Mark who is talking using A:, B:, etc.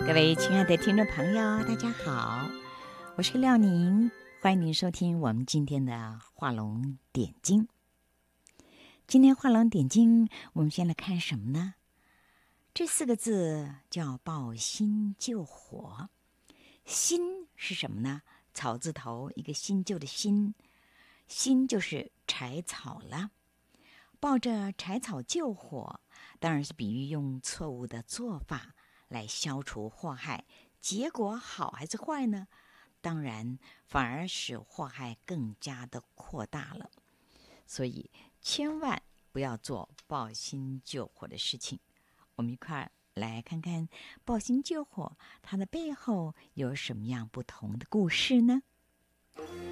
A: 各位亲爱的听众朋友，大家好，我是廖宁，欢迎您收听我们今天的画龙点睛。今天画龙点睛，我们先来看什么呢？这4个字叫抱薪救火。薪是什么呢？草字头一个新旧的新，薪就是柴草了。抱着柴草救火，当然是比喻用错误的做法来消除祸害。结果好还是坏呢？当然反而使祸害更加的扩大了。所以千万不要做抱薪救火的事情。我们一块儿来看看抱薪救火它的背后有什么样不同的故事呢？